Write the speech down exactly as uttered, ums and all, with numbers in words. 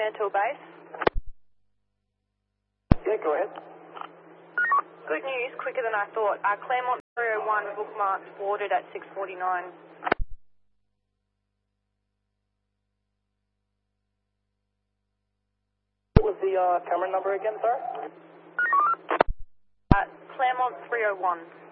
Fremantle base. Yeah, go ahead. Good news, quicker than I thought. Uh, Claremont three oh one bookmarked boarded at six forty-nine. What was the uh, camera number again, sir? Uh, Claremont three oh one.